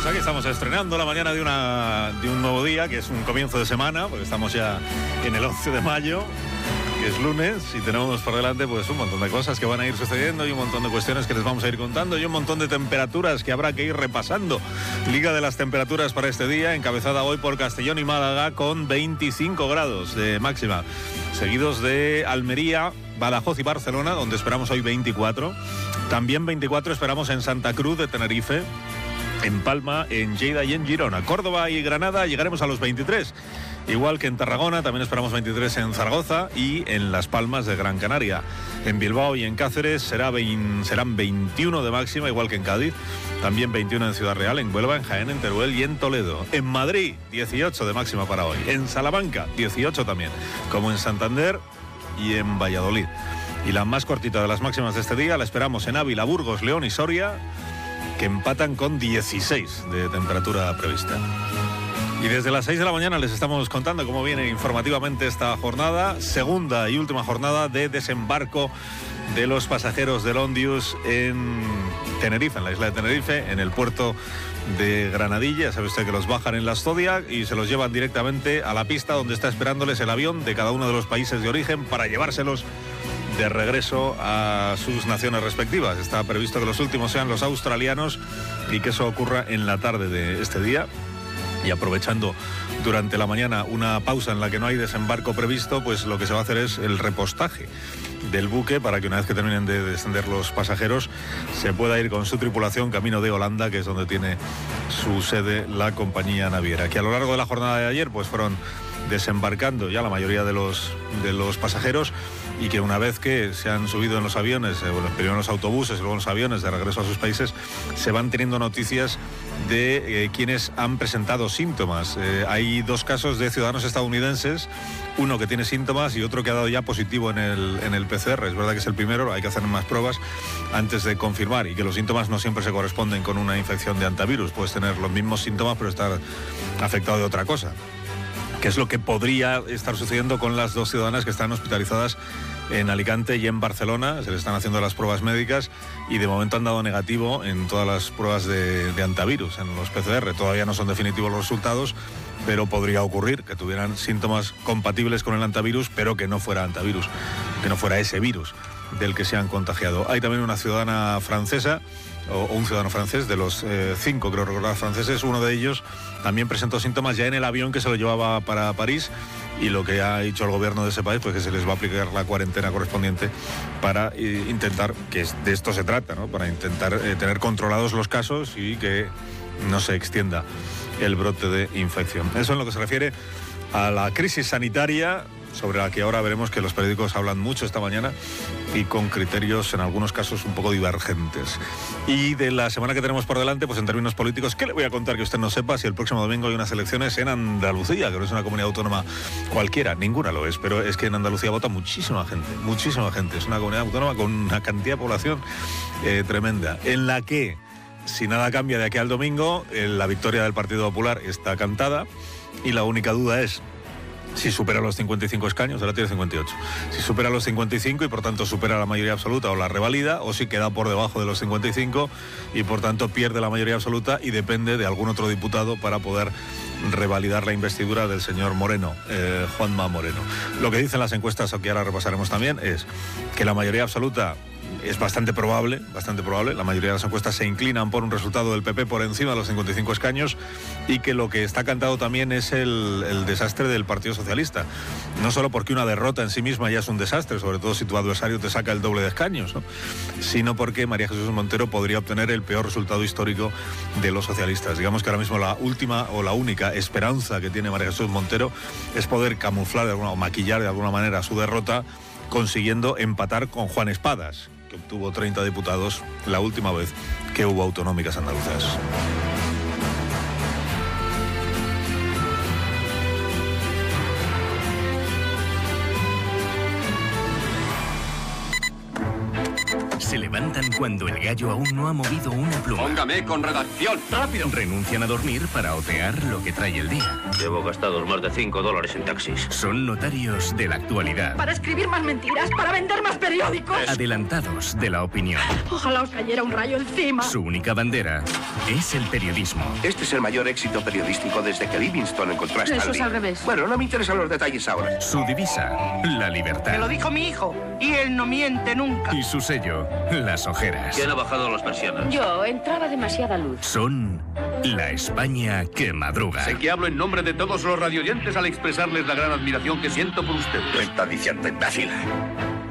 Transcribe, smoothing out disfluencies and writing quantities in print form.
Aquí estamos estrenando la mañana de un nuevo día, que es un comienzo de semana, porque estamos ya en el 11 de mayo, que es lunes, y tenemos por delante pues un montón de cosas que van a ir sucediendo y un montón de cuestiones que les vamos a ir contando y un montón de temperaturas que habrá que ir repasando. Liga de las temperaturas para este día, encabezada hoy por Castellón y Málaga con 25 grados de máxima, seguidos de Almería, Badajoz y Barcelona, donde esperamos hoy 24. También 24 esperamos en Santa Cruz de Tenerife, en Palma, en Lleida y en Girona. Córdoba y Granada llegaremos a los 23. Igual que en Tarragona, también esperamos 23 en Zaragoza y en Las Palmas de Gran Canaria. En Bilbao y en Cáceres serán 21 de máxima, igual que en Cádiz. También 21 en Ciudad Real, en Huelva, en Jaén, en Teruel y en Toledo. En Madrid, 18 de máxima para hoy. En Salamanca, 18 también, como en Santander y en Valladolid. Y la más cortita de las máximas de este día la esperamos en Ávila, Burgos, León y Soria, que empatan con 16 de temperatura prevista. Y desde las 6 de la mañana les estamos contando cómo viene informativamente esta jornada, segunda y última jornada de desembarco de los pasajeros del Ondius en Tenerife, en la isla de Tenerife, en el puerto de Granadilla. Ya sabe usted que los bajan en la Zodiac y se los llevan directamente a la pista donde está esperándoles el avión de cada uno de los países de origen para llevárselos de regreso a sus naciones respectivas. Está previsto que los últimos sean los australianos y que eso ocurra en la tarde de este día. Y aprovechando durante la mañana una pausa en la que no hay desembarco previsto, pues lo que se va a hacer es el repostaje del buque para que una vez que terminen de descender los pasajeros se pueda ir con su tripulación camino de Holanda, que es donde tiene su sede la compañía naviera, que a lo largo de la jornada de ayer pues fueron desembarcando ya la mayoría de los pasajeros, y que una vez que se han subido en los aviones, primero en los autobuses y luego en los aviones de regreso a sus países, se van teniendo noticias de quienes han presentado síntomas. Hay dos casos de ciudadanos estadounidenses, uno que tiene síntomas y otro que ha dado ya positivo en el PCR. Es verdad que es el primero, hay que hacer más pruebas antes de confirmar, y que los síntomas no siempre se corresponden con una infección de antivirus. Puedes tener los mismos síntomas pero estar afectado de otra cosa, que es lo que podría estar sucediendo con las dos ciudadanas que están hospitalizadas en Alicante y en Barcelona. Se les están haciendo las pruebas médicas y de momento han dado negativo en todas las pruebas de antivirus, en los PCR. Todavía no son definitivos los resultados, pero podría ocurrir que tuvieran síntomas compatibles con el antivirus, pero que no fuera antivirus, que no fuera ese virus del que se han contagiado. Hay también una ciudadana francesa, o un ciudadano francés, de los 5, creo recordar, franceses. Uno de ellos también presentó síntomas ya en el avión que se lo llevaba para París, y lo que ha dicho el gobierno de ese país, pues que se les va a aplicar la cuarentena correspondiente para intentar, que de esto se trata, ¿no? Para intentar tener controlados los casos y que no se extienda el brote de infección. Eso en lo que se refiere a la crisis sanitaria, sobre la que ahora veremos que los periódicos hablan mucho esta mañana y con criterios en algunos casos un poco divergentes. Y de la semana que tenemos por delante, pues en términos políticos, ¿qué le voy a contar que usted no sepa? Si el próximo domingo hay unas elecciones en Andalucía, que no es una comunidad autónoma cualquiera, ninguna lo es, pero es que en Andalucía vota muchísima gente. Es una comunidad autónoma con una cantidad de población tremenda, en la que, si nada cambia de aquí al domingo, la victoria del Partido Popular está cantada, y la única duda es si supera los 55 escaños. Ahora tiene 58. Si supera los 55 y por tanto supera la mayoría absoluta o la revalida, o si queda por debajo de los 55 y por tanto pierde la mayoría absoluta y depende de algún otro diputado para poder revalidar la investidura del señor Moreno, Juanma Moreno. Lo que dicen las encuestas, que ahora repasaremos también, es que la mayoría absoluta es bastante probable. La mayoría de las encuestas se inclinan por un resultado del PP por encima de los 55 escaños, y que lo que está cantado también es el desastre del Partido Socialista. No solo porque una derrota en sí misma ya es un desastre, sobre todo si tu adversario te saca el doble de escaños, ¿no? Sino porque María Jesús Montero podría obtener el peor resultado histórico de los socialistas. Digamos que ahora mismo la última o la única esperanza que tiene María Jesús Montero es poder camuflar o maquillar de alguna manera su derrota, consiguiendo empatar con Juan Espadas, que obtuvo 30 diputados la última vez que hubo autonómicas andaluzas. Se levantan cuando el gallo aún no ha movido una pluma. Póngame con redacción, rápido. Renuncian a dormir para otear lo que trae el día. Llevo gastados más de $5 en taxis. Son notarios de la actualidad. Para escribir más mentiras, para vender más periódicos. Adelantados de la opinión. Ojalá os cayera un rayo encima. Su única bandera es el periodismo. Este es el mayor éxito periodístico desde que Livingstone encontró a Stanley. Eso es al revés. Bueno, no me interesan los detalles ahora. Su divisa, la libertad. Me lo dijo mi hijo, y él no miente nunca. Y su sello, las ojeras. ¿Quién ha bajado las persianas? Yo, entraba demasiada luz. Son la España que madruga. Sé que hablo en nombre de todos los radioyentes al expresarles la gran admiración que siento por usted. ¿Qué está diciendo, imbécil?